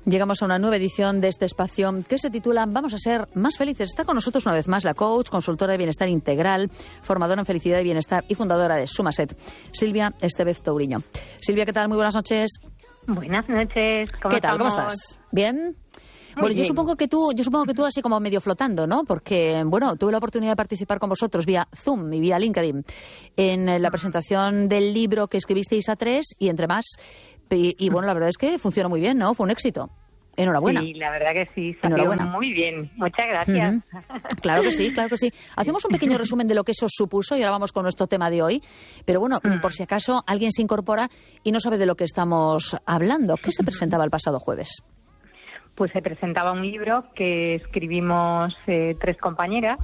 Llegamos a una nueva edición de este espacio que se titula Vamos a ser más felices. Está con nosotros una vez más la coach, consultora de bienestar integral, formadora en felicidad y bienestar y fundadora de Sumaset, Silvia Estevez Touriño. Silvia, ¿qué tal? Muy buenas noches. Buenas noches. ¿Qué tal? ¿Cómo estás? ¿Bien? Bueno, bien. yo supongo que tú así como medio flotando, ¿no? Porque, bueno, tuve la oportunidad de participar con vosotros vía Zoom y vía LinkedIn en la presentación del libro que escribisteis a tres y entre más. Y bueno, la verdad es que funcionó muy bien, ¿no? Fue un éxito. Enhorabuena. Sí, la verdad que sí, salió muy bien. Muchas gracias. Claro que sí, claro que sí. Hacemos un pequeño resumen de lo que eso supuso y ahora vamos con nuestro tema de hoy. Pero bueno, por si acaso alguien se incorpora y no sabe de lo que estamos hablando. ¿Qué se presentaba el pasado jueves? Pues se presentaba un libro que escribimos tres compañeras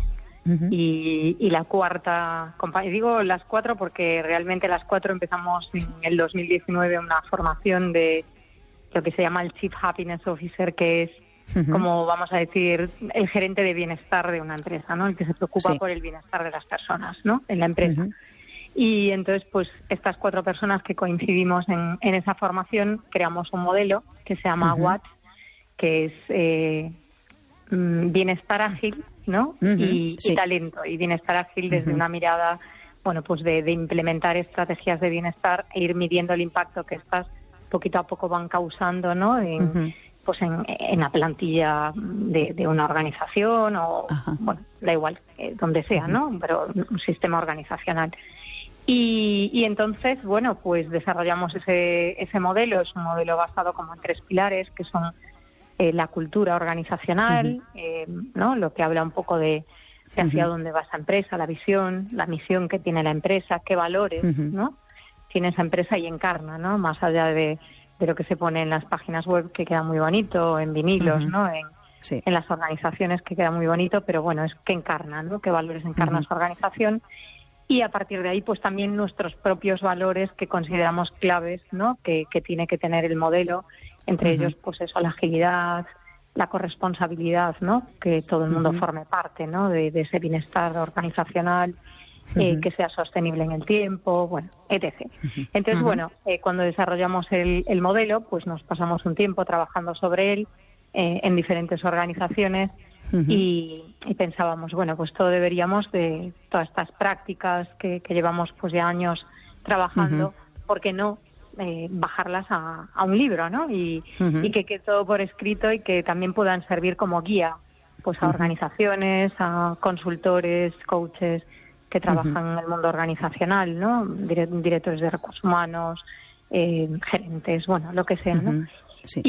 y la cuarta compañera. Digo las cuatro porque realmente las cuatro empezamos en el 2019 una formación de lo que se llama el Chief Happiness Officer, que es, como vamos a decir, el gerente de bienestar de una empresa, ¿no? El que se preocupa por el bienestar de las personas, ¿no? En la empresa. Y entonces, pues, estas cuatro personas que coincidimos en esa formación, creamos un modelo que se llama WAT, que es bienestar ágil, ¿no? Y talento. Y bienestar ágil desde una mirada, bueno, pues de implementar estrategias de bienestar e ir midiendo el impacto que estas poquito a poco van causando, ¿no? Pues en la plantilla de una organización o, bueno, da igual, donde sea, ¿no? Pero un sistema organizacional. Y entonces, bueno, pues desarrollamos ese modelo. Es un modelo basado como en tres pilares, que son la cultura organizacional, ¿no? Lo que habla un poco de hacia dónde va esa empresa, la visión, la misión que tiene la empresa, qué valores, ¿no? Tiene esa empresa y encarna, ¿no? Más allá de lo que se pone en las páginas web, que queda muy bonito, en vinilos, ¿no? En las organizaciones, que queda muy bonito, pero bueno, es que encarna, ¿no? Qué valores encarna su organización. Y a partir de ahí, pues también nuestros propios valores que consideramos claves, ¿no? Que tiene que tener el modelo, entre ellos, pues eso, la agilidad, la corresponsabilidad, ¿no? Que todo el mundo forme parte, ¿no? De ese bienestar organizacional, que sea sostenible en el tiempo, bueno, etc. Entonces, bueno, cuando desarrollamos el modelo, pues nos pasamos un tiempo trabajando sobre él en diferentes organizaciones y pensábamos, bueno, pues todo deberíamos de todas estas prácticas que llevamos pues ya años trabajando, ¿por qué no bajarlas a un libro, ¿no? Y que quede todo por escrito y que también puedan servir como guía pues a organizaciones, a consultores, coaches que trabajan en el mundo organizacional, ¿no? Directores de recursos humanos, gerentes, bueno, lo que sea, ¿no? Sí.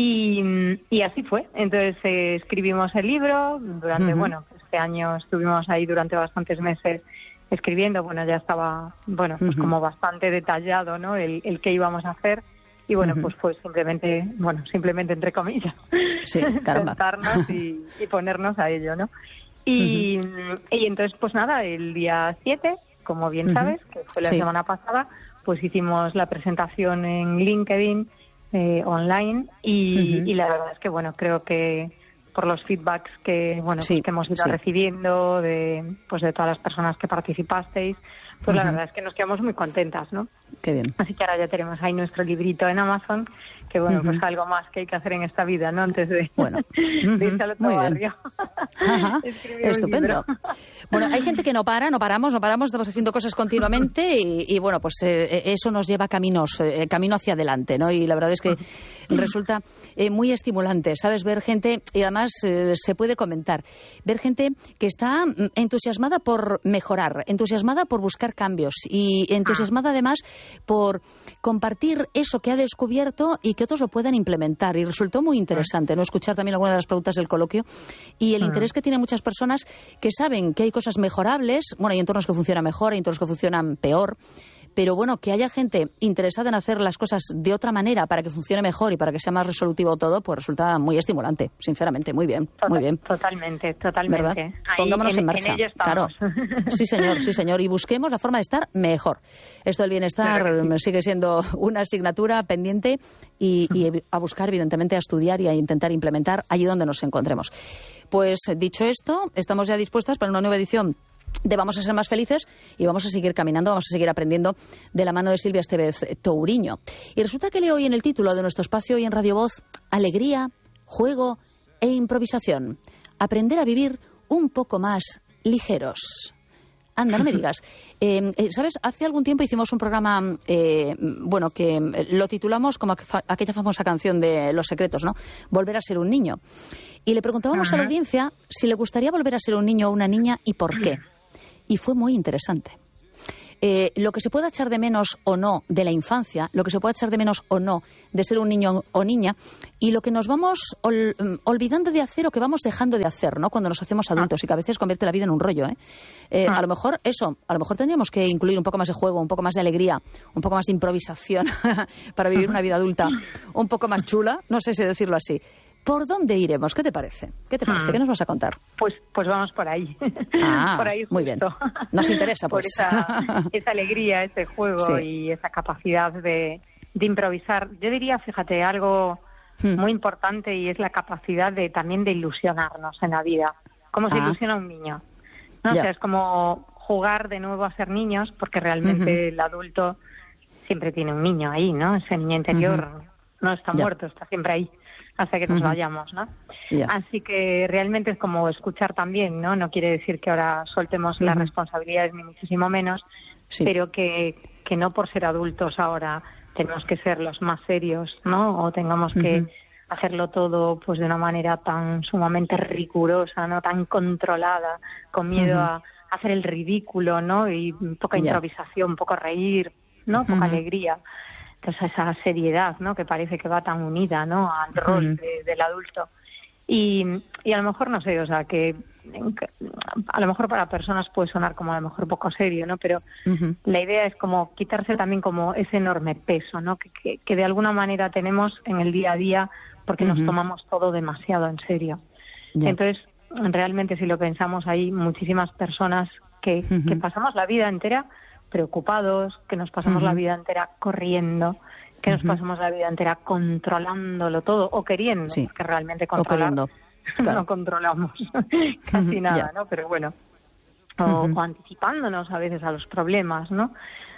Y así fue. Entonces escribimos el libro durante, bueno, este año estuvimos ahí durante bastantes meses escribiendo. Bueno, ya estaba, bueno, pues como bastante detallado, ¿no? El qué íbamos a hacer. Y bueno, pues simplemente entre comillas, sentarnos y ponernos a ello, ¿no? Y entonces, pues nada, el día 7, como bien sabes, que fue la semana pasada, pues hicimos la presentación en LinkedIn online y la verdad es que, bueno, creo que por los feedbacks que, bueno, pues que hemos ido recibiendo de todas las personas que participasteis, pues la verdad es que nos quedamos muy contentas, ¿no? Qué bien. Así que ahora ya tenemos ahí nuestro librito en Amazon, que bueno, pues algo más que hay que hacer en esta vida, ¿no? Antes de irse al otro barrio. Estupendo. Bueno, hay gente que no paramos, estamos haciendo cosas continuamente y bueno, pues eso nos lleva camino hacia adelante, ¿no? Y la verdad es que resulta muy estimulante, ¿sabes? Ver gente, y además se puede comentar, ver gente que está entusiasmada por mejorar, entusiasmada por buscar cambios y entusiasmada además por compartir eso que ha descubierto y que otros lo puedan implementar. Y resultó muy interesante, ¿no? Escuchar también algunas de las preguntas del coloquio y el interés que tienen muchas personas que saben que hay cosas mejorables. Bueno, hay entornos que funcionan mejor, hay entornos que funcionan peor. Pero bueno, que haya gente interesada en hacer las cosas de otra manera para que funcione mejor y para que sea más resolutivo todo, pues resulta muy estimulante, sinceramente. Muy bien, muy bien. Totalmente. ¿Verdad? Pongámonos en marcha. Claro. Sí, señor. Y busquemos la forma de estar mejor. Esto del bienestar sigue siendo una asignatura pendiente y a buscar, evidentemente, a estudiar y a intentar implementar allí donde nos encontremos. Pues dicho esto, estamos ya dispuestas para una nueva edición de Vamos a ser más felices y vamos a seguir caminando, vamos a seguir aprendiendo de la mano de Silvia Estevez Touriño. Y resulta que leo hoy en el título de nuestro espacio hoy en Radio Voz, alegría, juego e improvisación. Aprender a vivir un poco más ligeros. Anda, no me digas. ¿Sabes? Hace algún tiempo hicimos un programa, que lo titulamos como aquella famosa canción de Los Secretos, ¿no? Volver a ser un niño. Y le preguntábamos a la audiencia si le gustaría volver a ser un niño o una niña y por qué. Y fue muy interesante. Lo que se pueda echar de menos o no de la infancia, lo que se pueda echar de menos o no de ser un niño o niña, y lo que nos vamos olvidando de hacer o que vamos dejando de hacer, ¿no? Cuando nos hacemos adultos y que a veces convierte la vida en un rollo, a lo mejor tendríamos que incluir un poco más de juego, un poco más de alegría, un poco más de improvisación para vivir una vida adulta un poco más chula, no sé si decirlo así. ¿Por dónde iremos? ¿Qué te parece? ¿Qué nos vas a contar? Pues vamos por ahí. Por ahí justo. Muy bien. Nos interesa, pues. Por esa alegría, ese juego y esa capacidad de improvisar. Yo diría, fíjate, algo muy importante y es la capacidad también de ilusionarnos en la vida. ¿Cómo se ilusiona un niño? ¿No? O sea, es como jugar de nuevo a ser niños, porque realmente el adulto siempre tiene un niño ahí, ¿no? Ese niño interior no está muerto, está siempre ahí hasta que nos vayamos, ¿no? Así que realmente es como escuchar también, ¿no? No quiere decir que ahora soltemos las responsabilidades ni muchísimo menos, pero que no por ser adultos ahora tenemos que ser los más serios, ¿no? O tengamos que hacerlo todo pues de una manera tan sumamente rigurosa, ¿no? Tan controlada, con miedo a hacer el ridículo, ¿no? Y poca improvisación, poco reír, ¿no? Poca alegría. Entonces esa seriedad, ¿no? Que parece que va tan unida, ¿no? Al rol del adulto. Y a lo mejor, no sé, o sea, que a lo mejor para personas puede sonar como a lo mejor poco serio, ¿no? Pero la idea es como quitarse también como ese enorme peso, ¿no? Que de alguna manera tenemos en el día a día porque nos tomamos todo demasiado en serio. Entonces, realmente si lo pensamos, hay muchísimas personas que pasamos la vida entera preocupados, que nos pasamos la vida entera corriendo, que nos pasamos la vida entera controlándolo todo o queriendo, porque realmente controlar no controlamos casi nada, ¿no? Pero bueno, o anticipándonos a veces a los problemas, ¿no?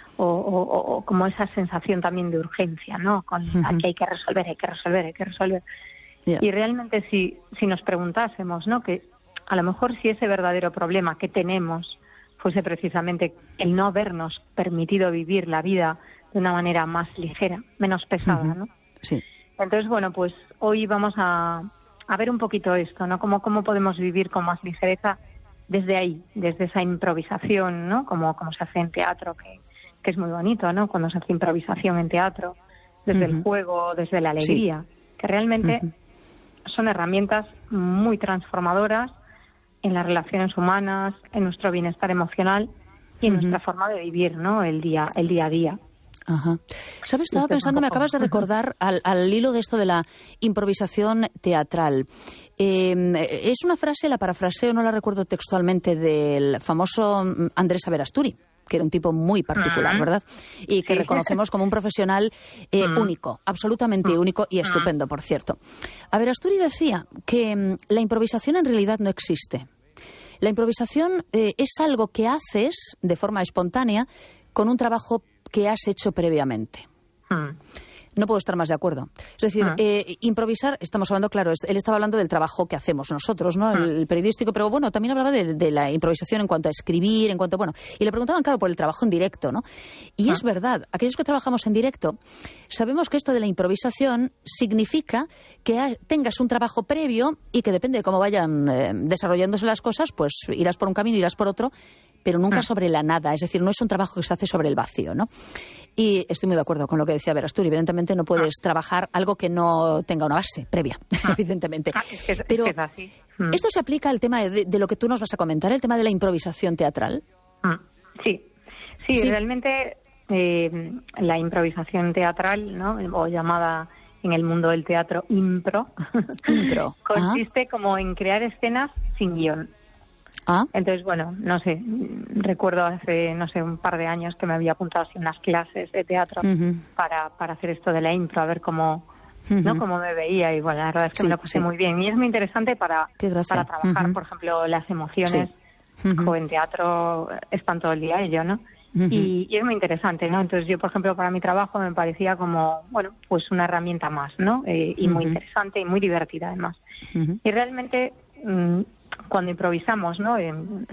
O como esa sensación también de urgencia, ¿no? Con aquí hay que resolver. Y realmente si nos preguntásemos, ¿no? Que a lo mejor si ese verdadero problema que tenemos fuese precisamente el no habernos permitido vivir la vida de una manera más ligera, menos pesada, ¿no? Sí. Entonces, bueno, pues hoy vamos a ver un poquito esto, ¿no? Cómo podemos vivir con más ligereza desde ahí, desde esa improvisación, ¿no? Como se hace en teatro, que es muy bonito, ¿no? Cuando se hace improvisación en teatro, desde el juego, desde la alegría, que realmente son herramientas muy transformadoras en las relaciones humanas, en nuestro bienestar emocional y en nuestra forma de vivir, ¿no? El día a día. Ajá. ¿Sabes? Estaba pensando, me acabas de recordar al hilo de esto de la improvisación teatral. Es una frase, la parafraseo, no la recuerdo textualmente, del famoso Andrés Averasturi, que era un tipo muy particular, ¿verdad? Y que reconocemos como un profesional único, absolutamente único y estupendo, por cierto. Averasturi decía que la improvisación en realidad no existe. La improvisación es algo que haces de forma espontánea con un trabajo que has hecho previamente. No puedo estar más de acuerdo. Es decir, improvisar, estamos hablando, claro, él estaba hablando del trabajo que hacemos nosotros, ¿no? El periodístico, pero bueno, también hablaba de la improvisación en cuanto a escribir, y le preguntaban, claro, por el trabajo en directo, ¿no? Y es verdad, aquellos que trabajamos en directo, sabemos que esto de la improvisación significa que tengas un trabajo previo y que depende de cómo vayan desarrollándose las cosas, pues irás por un camino, irás por otro, pero nunca sobre la nada, es decir, no es un trabajo que se hace sobre el vacío, ¿no? Y estoy muy de acuerdo con lo que decía Averasturi, evidentemente no puedes trabajar algo que no tenga una base previa, evidentemente. Pero es así. ¿esto se aplica al tema de lo que tú nos vas a comentar, el tema de la improvisación teatral? Sí, realmente la improvisación teatral, ¿no? O llamada en el mundo del teatro impro, consiste como en crear escenas sin guión. Entonces, bueno, no sé, recuerdo hace, un par de años que me había apuntado así unas clases de teatro para hacer esto de la impro, a ver cómo, ¿no? Cómo me veía. Y bueno, la verdad es que me lo pasé muy bien. Y es muy interesante para trabajar, por ejemplo, las emociones. En teatro están todo el día ello, ¿no? Y es muy interesante, ¿no? Entonces yo, por ejemplo, para mi trabajo me parecía como, bueno, pues una herramienta más, ¿no? Y muy interesante y muy divertida además. Y realmente cuando improvisamos, ¿no? En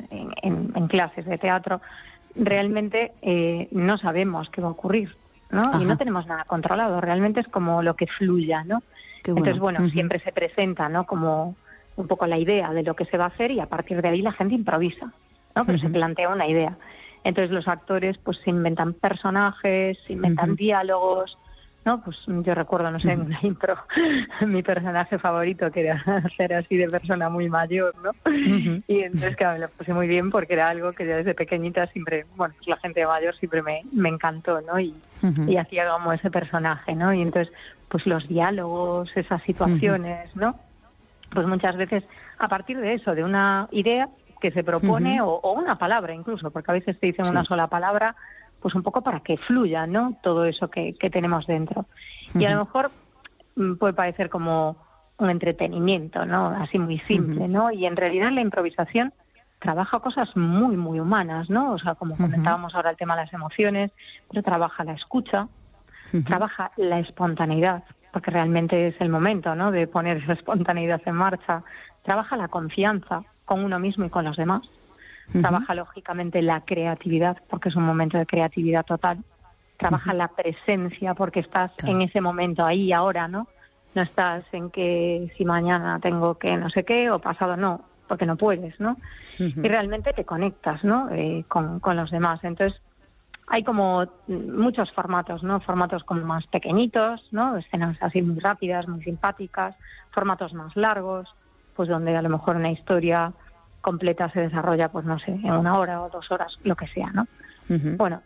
clases de teatro, realmente no sabemos qué va a ocurrir, ¿no? Y no tenemos nada controlado, realmente es como lo que fluya, ¿no? Bueno. Entonces, bueno, siempre se presenta, ¿no? Como un poco la idea de lo que se va a hacer y a partir de ahí la gente improvisa, ¿no? Pero se plantea una idea. Entonces los actores pues se inventan personajes, se inventan diálogos, ¿no? Pues yo recuerdo, no sé, en una impro, mi personaje favorito que era ser así de persona muy mayor, ¿no? Y entonces, claro, me lo puse muy bien porque era algo que yo desde pequeñita siempre, bueno, pues la gente mayor siempre me encantó, ¿no? Y hacía como ese personaje, ¿no? Y entonces, pues los diálogos, esas situaciones, ¿no? Pues muchas veces, a partir de eso, de una idea que se propone, o una palabra incluso, porque a veces te dicen una sola palabra, pues un poco para que fluya, ¿no? Todo eso que tenemos dentro. Y a lo mejor puede parecer como un entretenimiento, ¿no? Así muy simple, ¿no? Y en realidad la improvisación trabaja cosas muy, muy humanas, ¿no? O sea, como comentábamos ahora el tema de las emociones, pero trabaja la escucha, trabaja la espontaneidad, porque realmente es el momento, ¿no? De poner esa espontaneidad en marcha. Trabaja la confianza con uno mismo y con los demás. Trabaja, lógicamente, la creatividad, porque es un momento de creatividad total. Trabaja la presencia, porque estás en ese momento, ahí y ahora, ¿no? No estás en que si mañana tengo que no sé qué, o pasado no, porque no puedes, ¿no? Y realmente te conectas, ¿no? Con los demás. Entonces, hay como muchos formatos, ¿no? Formatos como más pequeñitos, ¿no? Escenas así muy rápidas, muy simpáticas. Formatos más largos, pues donde a lo mejor una historia completa se desarrolla, pues no sé, en 1 hora o 2 horas, lo que sea, ¿no? Bueno,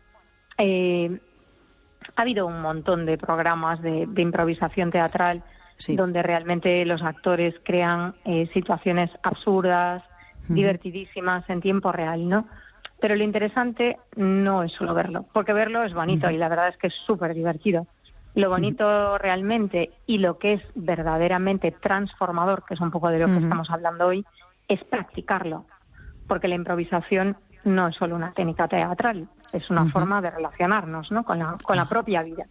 ha habido un montón de programas de improvisación teatral donde realmente los actores crean situaciones absurdas, divertidísimas en tiempo real, ¿no? Pero lo interesante no es solo verlo, porque verlo es bonito y la verdad es que es súper divertido. Lo bonito realmente y lo que es verdaderamente transformador, que es un poco de lo que estamos hablando hoy, es practicarlo, porque la improvisación no es solo una técnica teatral, es una forma de relacionarnos, ¿no? con la propia vida.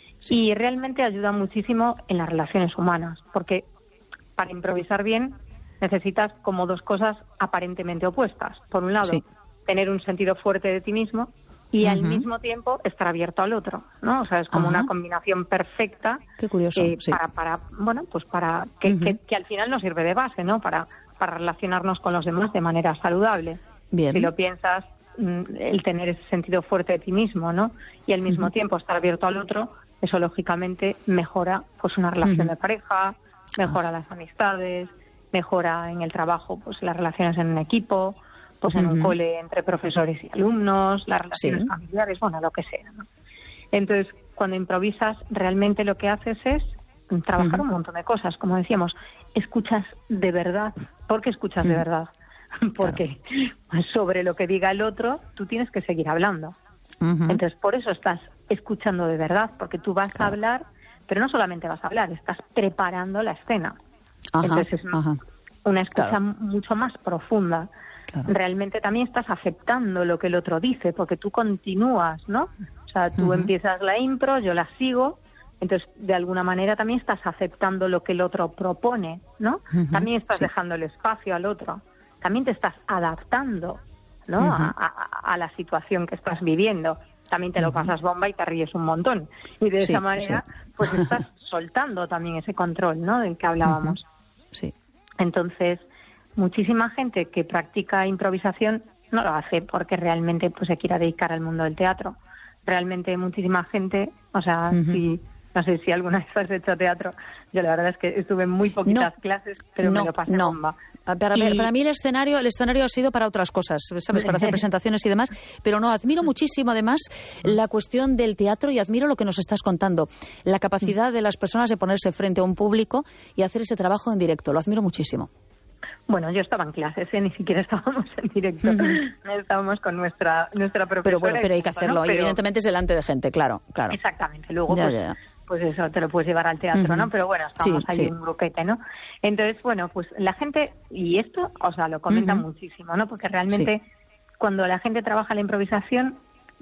Y realmente ayuda muchísimo en las relaciones humanas, porque para improvisar bien necesitas como 2 cosas aparentemente opuestas. Por un lado, tener un sentido fuerte de ti mismo y al mismo tiempo estar abierto al otro, ¿no? O sea, es como una combinación perfecta. Qué curioso, para bueno, pues para que al final nos sirve de base, ¿no? Para relacionarnos con los demás de manera saludable. Bien. Si lo piensas, el tener ese sentido fuerte de ti mismo, ¿no? Y al mismo tiempo estar abierto al otro, eso lógicamente mejora pues una relación de pareja, mejora las amistades, mejora en el trabajo pues las relaciones en un equipo, pues en un cole entre profesores y alumnos, las relaciones familiares, bueno, lo que sea, ¿no? Entonces, cuando improvisas, realmente lo que haces es trabajar un montón de cosas. Como decíamos, escuchas de verdad. ¿Por qué escuchas de verdad? Porque sobre lo que diga el otro, tú tienes que seguir hablando. Entonces, por eso estás escuchando de verdad, porque tú vas a hablar, pero no solamente vas a hablar, estás preparando la escena. Entonces, es una escucha mucho más profunda. Realmente también estás aceptando lo que el otro dice, porque tú continúas, ¿no? O sea, tú empiezas la impro, yo la sigo, entonces de alguna manera también estás aceptando lo que el otro propone, ¿no? También estás dejando el espacio al otro, también te estás adaptando, ¿no? A la situación que estás viviendo. También te lo pasas bomba y te ríes un montón. Y de esa manera, pues estás soltando también ese control, ¿no? Del que hablábamos. Entonces, muchísima gente que practica improvisación no lo hace porque realmente pues se quiera dedicar al mundo del teatro. Realmente muchísima gente, o sea, no sé si alguna vez has hecho teatro, yo la verdad es que estuve en muy poquitas clases, pero me lo pasé bomba. Para mí el escenario ha sido para otras cosas, ¿sabes? Para hacer presentaciones y demás, pero no, admiro muchísimo además la cuestión del teatro y admiro lo que nos estás contando, la capacidad de las personas de ponerse frente a un público y hacer ese trabajo en directo, lo admiro muchísimo. Bueno, yo estaba en clases, ni siquiera estábamos en directo, estábamos con nuestra profesora. Pero hay que hacerlo, y evidentemente es delante de gente, claro. Exactamente, luego pues eso te lo puedes llevar al teatro, ¿no? Pero bueno, estábamos ahí en un grupete, ¿no? Entonces, bueno, pues la gente, y esto, o sea, lo comentan muchísimo, ¿no? Porque realmente cuando la gente trabaja la improvisación,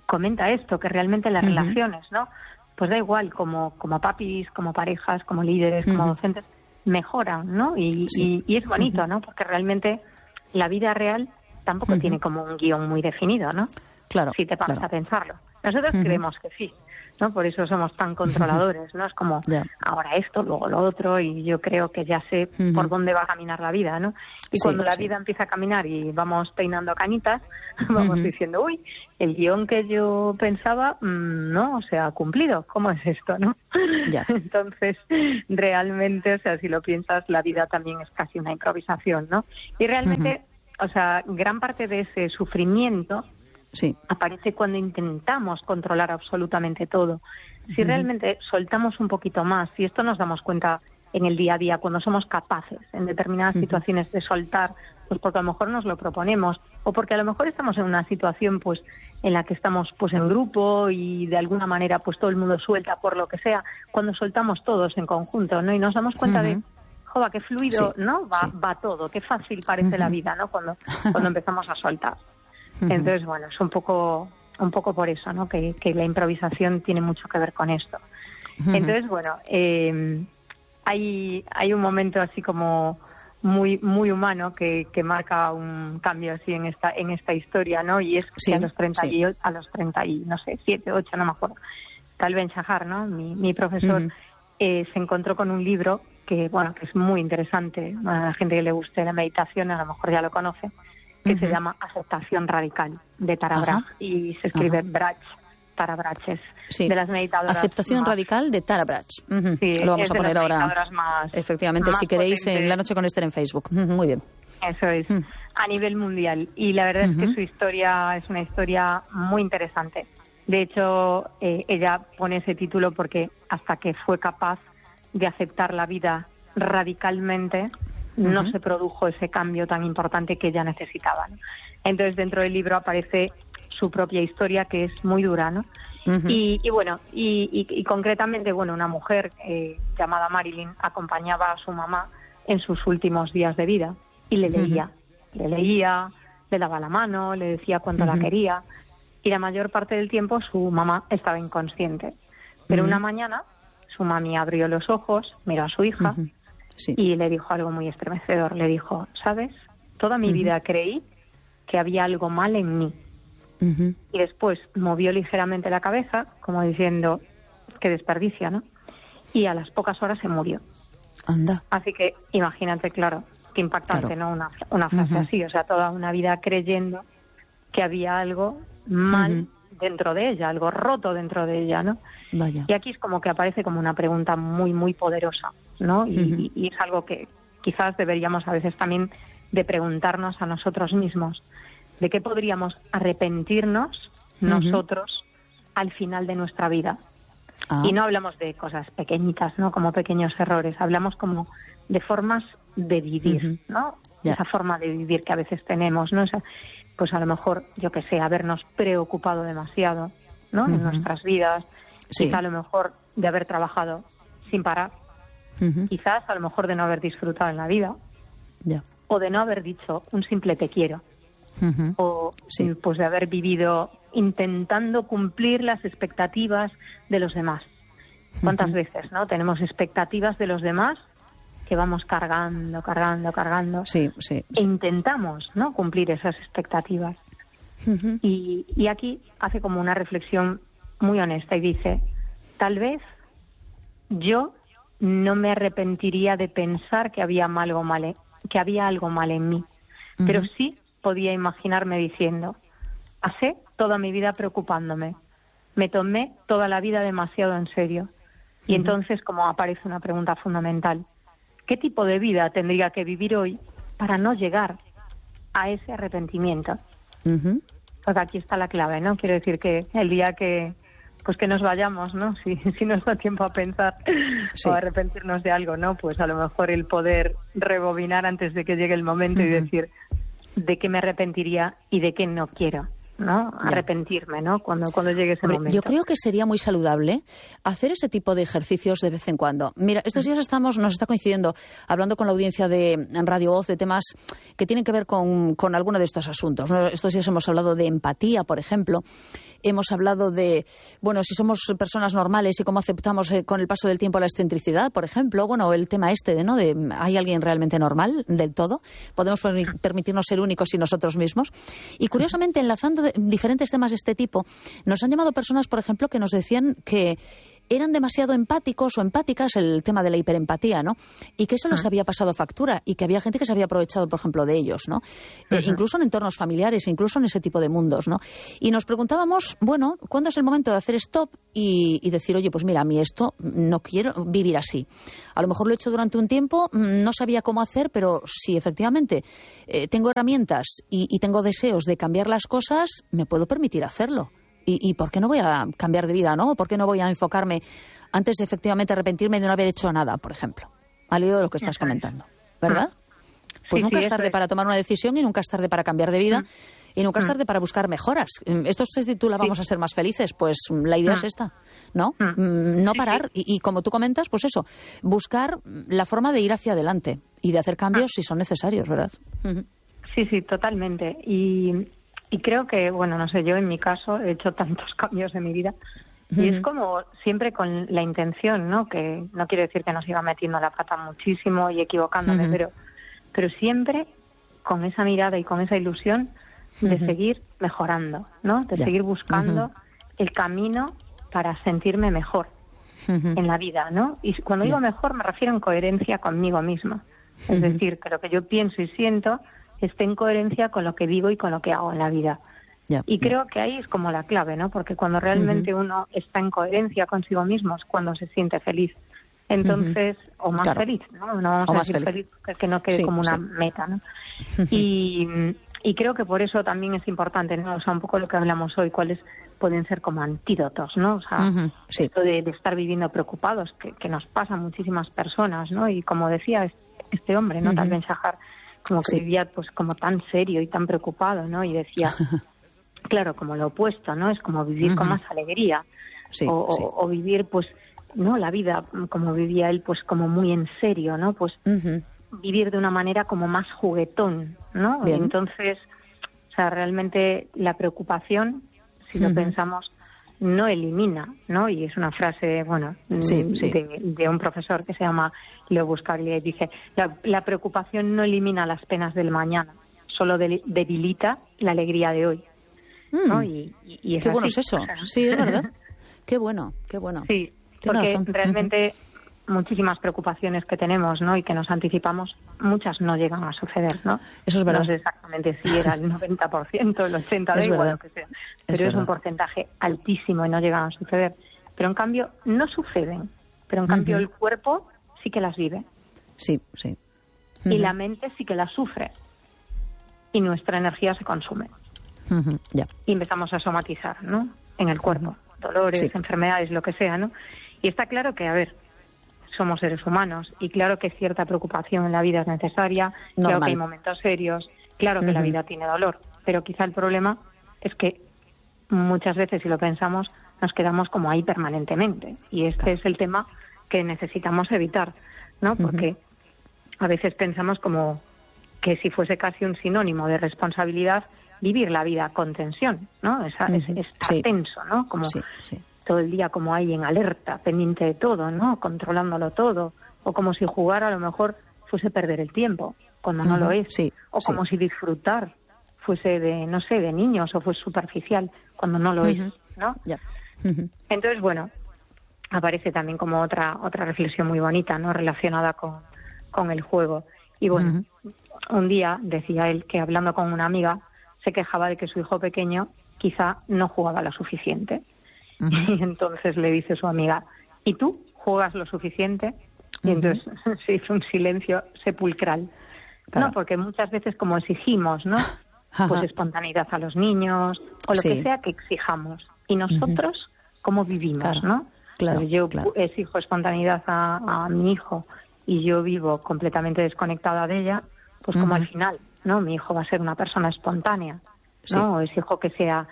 comenta esto, que realmente las relaciones, ¿no? Pues da igual, como papis, como parejas, como líderes, como docentes, mejoran, ¿no? Y es bonito, ¿no? Porque realmente la vida real tampoco tiene como un guión muy definido, ¿no? Claro. Si te paras a pensarlo. Nosotros creemos que sí, ¿no? Por eso somos tan controladores, ¿no? Es como, ahora esto, luego lo otro, y yo creo que ya sé por dónde va a caminar la vida, ¿no? Y cuando la vida empieza a caminar y vamos peinando canitas, vamos diciendo, uy, el guión que yo pensaba no se ha cumplido. ¿Cómo es esto, no? Entonces, realmente, o sea, si lo piensas, la vida también es casi una improvisación, ¿no? Y realmente, o sea, gran parte de ese sufrimiento aparece cuando intentamos controlar absolutamente todo. Si realmente soltamos un poquito más, y esto nos damos cuenta en el día a día, cuando somos capaces en determinadas situaciones de soltar, pues porque a lo mejor nos lo proponemos, o porque a lo mejor estamos en una situación pues en la que estamos pues en grupo y de alguna manera pues todo el mundo suelta por lo que sea, cuando soltamos todos en conjunto, ¿no? Y nos damos cuenta de, joder, qué fluido, ¿no? Va todo, qué fácil parece la vida, ¿no? Cuando empezamos a soltar. Entonces, bueno, es un poco por eso, ¿no? Que la improvisación tiene mucho que ver con esto. Entonces, bueno, hay un momento así como muy muy humano que marca un cambio así en esta historia, ¿no? Y es que a los 30 y no sé, 7, 8, no me acuerdo. Tal Ben Shahar, ¿no? Mi profesor se encontró con un libro que es muy interesante. A la gente que le guste la meditación a lo mejor ya lo conoce, que se llama Aceptación Radical, de Tara Brach, y se escribe Brach, Tara Brach, es de las meditadoras. Aceptación Radical de Tara Brach. Lo vamos a poner ahora. Efectivamente, si queréis, en La Noche con Esther en Facebook. Muy bien. Eso es, a nivel mundial. Y la verdad es que su historia es una historia muy interesante. De hecho, ella pone ese título porque hasta que fue capaz de aceptar la vida radicalmente, no se produjo ese cambio tan importante que ella necesitaba, ¿no? Entonces, dentro del libro aparece su propia historia, que es muy dura, ¿no? Y concretamente, una mujer llamada Marilyn acompañaba a su mamá en sus últimos días de vida y le leía, le daba la mano, le decía cuánto la quería, y la mayor parte del tiempo su mamá estaba inconsciente. Pero una mañana su mami abrió los ojos, miró a su hija y le dijo algo muy estremecedor. Le dijo, ¿sabes? Toda mi vida creí que había algo mal en mí. Y después movió ligeramente la cabeza, como diciendo, qué desperdicio, ¿no? Y a las pocas horas se murió. Anda. Así que imagínate, claro, qué impactante, ¿no? Una frase así, o sea, toda una vida creyendo que había algo mal dentro de ella, algo roto dentro de ella, ¿no? Vaya. Y aquí es como que aparece como una pregunta muy, muy poderosa, ¿no? Y es algo que quizás deberíamos a veces también de preguntarnos a nosotros mismos. ¿De qué podríamos arrepentirnos nosotros al final de nuestra vida? Y no hablamos de cosas pequeñitas, ¿no? Como pequeños errores. Hablamos como de formas de vivir, ¿no? Esa forma de vivir que a veces tenemos, ¿no? O sea, pues a lo mejor, yo qué sé, habernos preocupado demasiado, ¿no? En nuestras vidas. Quizá a lo mejor de haber trabajado sin parar. Quizás a lo mejor de no haber disfrutado en la vida. O de no haber dicho un simple te quiero. O pues de haber vivido intentando cumplir las expectativas de los demás. ¿Cuántas veces, no? Tenemos expectativas de los demás que vamos cargando. E intentamos, ¿no? Cumplir esas expectativas. Y aquí hace como una reflexión muy honesta y dice, tal vez yo no me arrepentiría de pensar que había algo mal en mí, pero sí podía imaginarme diciendo, pasé toda mi vida preocupándome, me tomé toda la vida demasiado en serio. Y entonces, como aparece una pregunta fundamental, ¿qué tipo de vida tendría que vivir hoy para no llegar a ese arrepentimiento? Pues aquí está la clave, ¿no? Quiero decir que el día que nos vayamos, ¿no? Si nos da tiempo a pensar o a arrepentirnos de algo, ¿no? Pues a lo mejor el poder rebobinar antes de que llegue el momento y decir de qué me arrepentiría y de qué no quiero, ¿no? Arrepentirme, ¿no? Cuando llegue ese momento. Yo creo que sería muy saludable hacer ese tipo de ejercicios de vez en cuando. Mira, estos días nos está coincidiendo, hablando con la audiencia de Radio Voz de temas que tienen que ver con alguno de estos asuntos, ¿no? Estos días hemos hablado de empatía, por ejemplo. hemos hablado de, bueno, si somos personas normales y cómo aceptamos con el paso del tiempo la excentricidad, por ejemplo. Bueno, el tema ¿no? De ¿hay alguien realmente normal del todo? ¿Podemos permitirnos ser únicos y nosotros mismos? Y curiosamente, enlazando diferentes temas de este tipo, nos han llamado personas, por ejemplo, que nos decían que eran demasiado empáticos o empáticas, el tema de la hiperempatía, ¿no? Y que eso les había pasado factura y que había gente que se había aprovechado, por ejemplo, de ellos, ¿no? Incluso en entornos familiares, incluso en ese tipo de mundos, ¿no? Y nos preguntábamos, bueno, ¿cuándo es el momento de hacer stop y decir, oye, pues mira, a mí esto no quiero vivir así? A lo mejor lo he hecho durante un tiempo, no sabía cómo hacer, pero si efectivamente tengo herramientas y tengo deseos de cambiar las cosas, me puedo permitir hacerlo. ¿Y por qué no voy a cambiar de vida, no? ¿Por qué no voy a enfocarme antes de efectivamente arrepentirme de no haber hecho nada, por ejemplo? Al hilo de lo que estás comentando, ¿verdad? Pues nunca es tarde para tomar una decisión y nunca es tarde para cambiar de vida y nunca es tarde para buscar mejoras. Esto se titula Vamos a ser más felices. Pues la idea es esta, ¿no? No parar y como tú comentas, pues eso, buscar la forma de ir hacia adelante y de hacer cambios si son necesarios, ¿verdad? Sí, totalmente. Y creo que, bueno, no sé, yo en mi caso he hecho tantos cambios en mi vida y es como siempre con la intención, ¿no? Que no quiere decir que nos iba metiendo la pata muchísimo y equivocándome, pero siempre con esa mirada y con esa ilusión de seguir mejorando, ¿no? De seguir buscando el camino para sentirme mejor en la vida, ¿no? Y cuando digo mejor me refiero en coherencia conmigo misma. Es decir, que lo que yo pienso y siento esté en coherencia con lo que digo y con lo que hago en la vida. Y creo que ahí es como la clave, ¿no? Porque cuando realmente uno está en coherencia consigo mismo es cuando se siente feliz. Entonces, o más feliz, ¿no? No vamos a decir feliz que no quede como una meta, ¿no? Y creo que por eso también es importante, ¿no? O sea, un poco lo que hablamos hoy, cuáles pueden ser como antídotos, ¿no? O sea, esto de estar viviendo preocupados, que nos pasa a muchísimas personas, ¿no? Y como decía este hombre, ¿no? También Shahar, como que vivía pues como tan serio y tan preocupado, ¿no? Y decía, claro, como lo opuesto, ¿no? Es como vivir con más alegría o vivir pues, ¿no? La vida como vivía él pues como muy en serio, ¿no? Pues vivir de una manera como más juguetón, ¿no? Y entonces, o sea, realmente la preocupación, si lo pensamos, no elimina, ¿no? Y es una frase, bueno, de un profesor que se llama Leo Buscaglia y dice, la preocupación no elimina las penas del mañana, solo debilita la alegría de hoy, ¿no? Y es qué así. Bueno es eso, sí, es verdad. Qué bueno. Sí, porque realmente muchísimas preocupaciones que tenemos, ¿no? Y que nos anticipamos, muchas no llegan a suceder, ¿no? Eso es verdad. No sé exactamente si era el 90%, el 80%, da igual lo que sea. Pero es un porcentaje altísimo y no llegan a suceder. Pero en cambio no suceden. Pero en cambio el cuerpo sí que las vive. Sí. Y la mente sí que las sufre. Y nuestra energía se consume. Y empezamos a somatizar, ¿no? En el cuerpo. Dolores, enfermedades, lo que sea, ¿no? Y está claro que, a ver, somos seres humanos y claro que cierta preocupación en la vida es necesaria, claro que hay momentos serios, claro que la vida tiene dolor, pero quizá el problema es que muchas veces, si lo pensamos, nos quedamos como ahí permanentemente y este es el tema que necesitamos evitar, ¿no? Porque a veces pensamos como que si fuese casi un sinónimo de responsabilidad vivir la vida con tensión, ¿no? Es estar tenso, ¿no? Como todo el día como ahí en alerta, pendiente de todo, ¿no? Controlándolo todo. O como si jugar a lo mejor fuese perder el tiempo, cuando no lo es. O como si disfrutar fuese de, no sé, de niños o fuese superficial, cuando no lo es, ¿no? Entonces, bueno, aparece también como otra reflexión muy bonita, ¿no? Relacionada con el juego. Y bueno, un día decía él que hablando con una amiga se quejaba de que su hijo pequeño quizá no jugaba lo suficiente. Y entonces le dice su amiga, ¿y tú juegas lo suficiente? Y entonces se hizo un silencio sepulcral. Claro. No, porque muchas veces como exigimos, ¿no? Pues espontaneidad a los niños o lo que sea que exijamos. Y nosotros, ¿cómo vivimos, no? Claro, pues yo exijo espontaneidad a mi hijo y yo vivo completamente desconectada de ella, pues como al final, ¿no? Mi hijo va a ser una persona espontánea, ¿no? O exijo que sea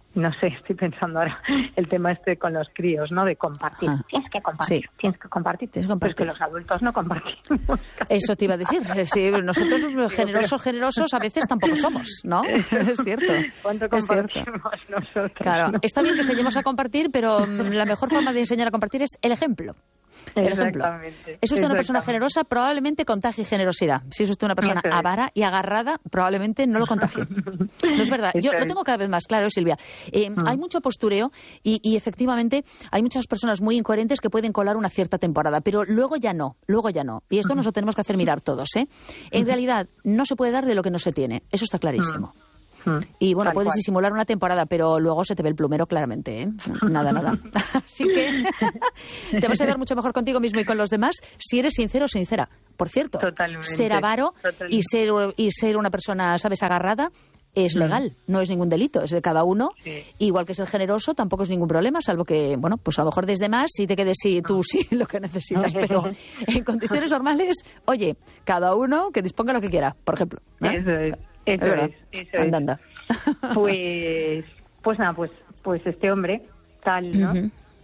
no sé, estoy pensando ahora el tema con los críos, ¿no? De compartir. Tienes que compartir, sí. tienes que compartir. Pero es que los adultos no compartimos. Eso te iba a decir. Sí, nosotros generosos a veces tampoco somos, ¿no? Es cierto. ¿Cuánto compartimos nosotros? Claro, ¿no? está bien que enseñemos a compartir, pero la mejor forma de enseñar a compartir es el ejemplo. El ejemplo. Es usted una persona generosa, probablemente contagie generosidad. Si es usted una persona avara y agarrada, probablemente no lo contagie. No es verdad. Yo lo tengo cada vez más claro, Silvia. Hay mucho postureo y efectivamente hay muchas personas muy incoherentes que pueden colar una cierta temporada, pero luego ya no. Y esto nos lo tenemos que hacer mirar todos, ¿eh? En realidad no se puede dar de lo que no se tiene. Eso está clarísimo. Y bueno, puedes disimular una temporada, pero luego se te ve el plumero claramente, ¿eh? Nada. Así que te vas a ver mucho mejor contigo mismo y con los demás si eres sincero o sincera. Por cierto, ser avaro y ser una persona, ¿sabes?, agarrada, es legal, no es ningún delito, es de cada uno. Sí. Igual que ser generoso tampoco es ningún problema, salvo que, bueno, pues a lo mejor desde más y te quedes tú sí lo que necesitas, pero en condiciones normales, oye, cada uno que disponga lo que quiera, por ejemplo, ¿no? Eso es. Anda. Pues nada, pues este hombre, tal, ¿no?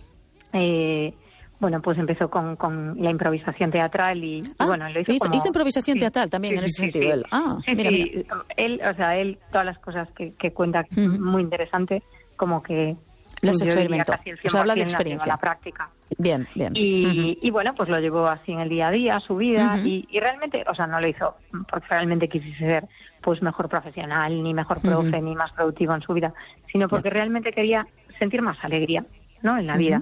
Bueno, pues empezó con la improvisación teatral y bueno, lo hizo como... Hizo improvisación teatral también en ese sentido, él. Mira. Él, todas las cosas que cuenta, muy interesante, como que... Las experimentó, o sea, habla de experiencia. La práctica. Bien. Y bueno, pues lo llevó así en el día a día, su vida, y realmente, o sea, no lo hizo porque realmente quisiese ser pues mejor profesional, ni mejor profe, ni más productivo en su vida, sino porque realmente quería sentir más alegría, ¿no?, en la vida.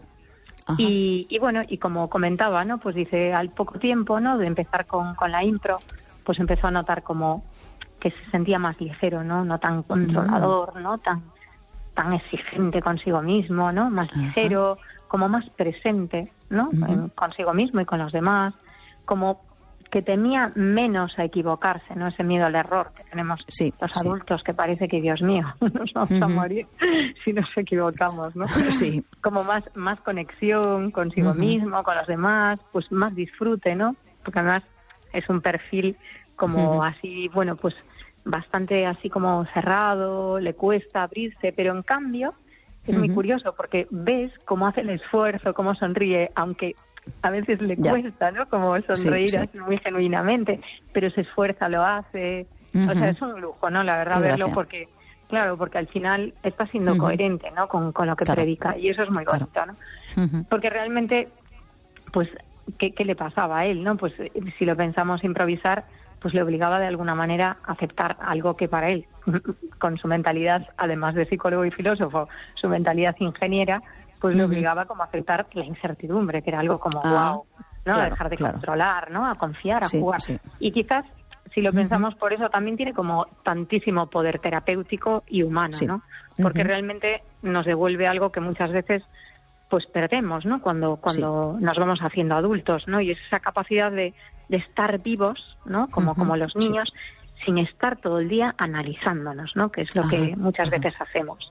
Y bueno, y como comentaba, ¿no?, pues dice, al poco tiempo, ¿no?, de empezar con la impro, pues empezó a notar como que se sentía más ligero, ¿no?, tan controlador, ¿no?, tan exigente consigo mismo, ¿no?, más ligero, como más presente, ¿no?, consigo mismo y con los demás, como que temía menos a equivocarse, ¿no?, ese miedo al error que tenemos los adultos, que parece que, Dios mío, nos vamos a morir si nos equivocamos, ¿no? Sí. Como más conexión consigo mismo, con los demás, pues más disfrute, ¿no? Porque además es un perfil como así, bueno, pues bastante así como cerrado, le cuesta abrirse, pero en cambio es muy curioso porque ves cómo hace el esfuerzo, cómo sonríe, aunque a veces le cuesta, ¿no?, como sonreír así muy genuinamente, pero se esfuerza, lo hace, o sea, es un lujo, ¿no?, la verdad, verlo, porque claro, porque al final está siendo coherente, ¿no?, con lo que predica, y eso es muy bonito, ¿no? Porque realmente, pues, ¿qué le pasaba a él, no? Pues si lo pensamos improvisar, pues le obligaba de alguna manera a aceptar algo que para él, con su mentalidad, además de psicólogo y filósofo, su mentalidad ingeniera, pues le obligaba como a aceptar la incertidumbre, que era algo como wow, ¿no? A dejar de controlar, ¿no?, a confiar, a jugar. Y quizás, si lo pensamos por eso, también tiene como tantísimo poder terapéutico y humano, ¿no? Porque realmente nos devuelve algo que muchas veces pues perdemos, ¿no?, cuando nos vamos haciendo adultos, ¿no? Y es esa capacidad de estar vivos, ¿no?, como los niños, sin estar todo el día analizándonos, ¿no?, que es lo que muchas veces hacemos.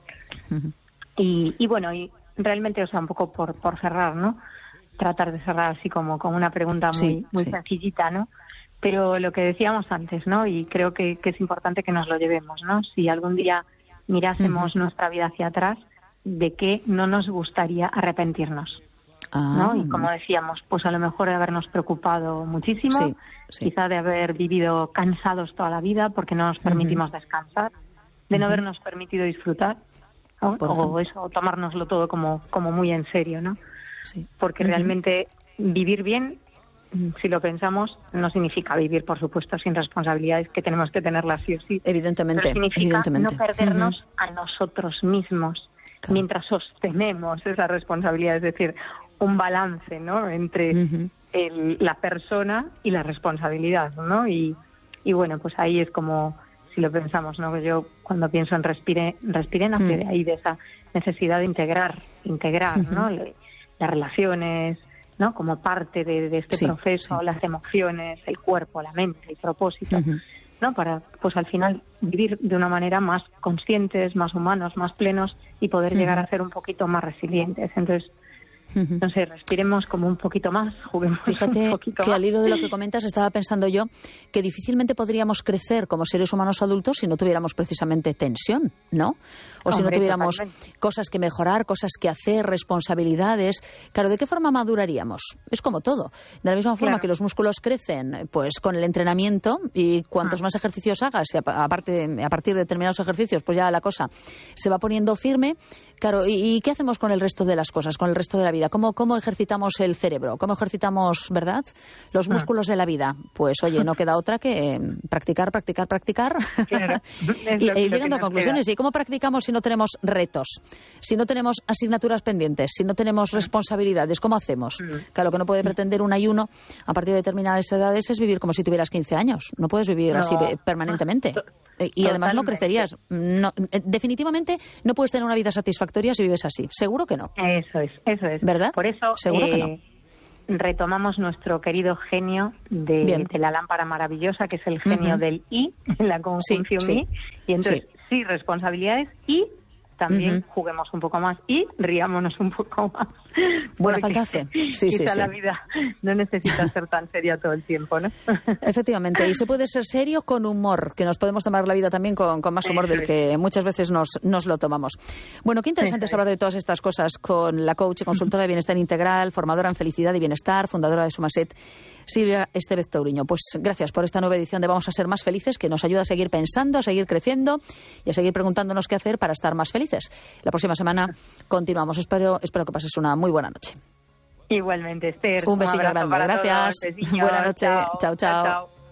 Y bueno, y realmente, o sea, un poco por cerrar, ¿no?, tratar de cerrar así como con una pregunta muy sencillita, ¿no? Pero lo que decíamos antes, ¿no?, y creo que es importante que nos lo llevemos, ¿no? Si algún día mirásemos nuestra vida hacia atrás, ¿de qué no nos gustaría arrepentirnos? ¿No? Y como decíamos, pues a lo mejor de habernos preocupado muchísimo, quizá de haber vivido cansados toda la vida porque no nos permitimos descansar, de no habernos permitido disfrutar, ¿no? O eso, tomárnoslo todo como muy en serio, ¿no? Porque realmente vivir bien, si lo pensamos, no significa vivir, por supuesto, sin responsabilidades, que tenemos que tenerlas sí o sí. Evidentemente. Pero significa no perdernos a nosotros mismos mientras sostenemos esa responsabilidad, es decir, un balance, ¿no?, entre la persona y la responsabilidad, ¿no? Y bueno, pues ahí es como, si lo pensamos, ¿no?, que yo cuando pienso en Respire nace de ahí, de esa necesidad de integrar, ¿no?, las relaciones, ¿no?, como parte de este proceso, las emociones, el cuerpo, la mente, el propósito, ¿no?, para, pues al final, vivir de una manera más conscientes, más humanos, más plenos y poder llegar a ser un poquito más resilientes. Entonces, no sé, respiremos como un poquito más, juguemos Fíjate un poquito que más. al hilo de lo que comentas estaba pensando yo que difícilmente podríamos crecer como seres humanos adultos si no tuviéramos precisamente tensión, ¿no? O si no tuviéramos cosas que mejorar, cosas que hacer, responsabilidades. Claro, ¿de qué forma maduraríamos? Es como todo. De la misma forma que los músculos crecen pues con el entrenamiento, y cuantos más ejercicios hagas, y a partir de determinados ejercicios, pues ya la cosa se va poniendo firme. Claro, ¿y qué hacemos con el resto de las cosas, con el resto de la vida? ¿Cómo ejercitamos el cerebro? ¿Cómo ejercitamos, verdad, los músculos de la vida? Pues oye, no queda otra que practicar. Claro, y llegando a conclusiones. ¿Y cómo practicamos si no tenemos retos? Si no tenemos asignaturas pendientes, si no tenemos responsabilidades, ¿cómo hacemos? Claro, que no puede pretender un ayuno a partir de determinadas edades es vivir como si tuvieras 15 años. No puedes vivir así permanentemente. Y además no crecerías. Definitivamente no puedes tener una vida satisfactoria si vives así. Seguro que no. Eso es. ¿Verdad? Por eso seguro que no. Retomamos nuestro querido genio de la lámpara maravillosa, que es el genio del I, la conjunción I. Y entonces, sí, responsabilidades y también juguemos un poco más y riámonos un poco más. Buena falta hace. Quizá la vida no necesita ser tan seria todo el tiempo, ¿no? Efectivamente, y se puede ser serio con humor, que nos podemos tomar la vida también con más humor del que muchas veces nos lo tomamos. Bueno, qué interesante es hablar de todas estas cosas con la coach y consultora de bienestar integral, formadora en felicidad y bienestar, fundadora de Sumaset, Silvia Estevez Touriño. Pues gracias por esta nueva edición de Vamos a ser más felices, que nos ayuda a seguir pensando, a seguir creciendo y a seguir preguntándonos qué hacer para estar más felices. La próxima semana continuamos. Espero que pases una muy buena noche. Igualmente, Esther. Un besillo grande. Gracias. Buenas noches. Chao.